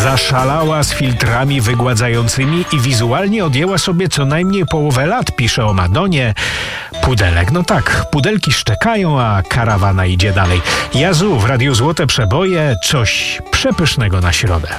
Zaszalała z filtrami wygładzającymi i wizualnie odjęła sobie co najmniej połowę lat, pisze o Madonie. Pudelek, no tak, pudelki szczekają, a karawana idzie dalej. Jazu w Radiu Złote Przeboje, coś przepysznego na środę.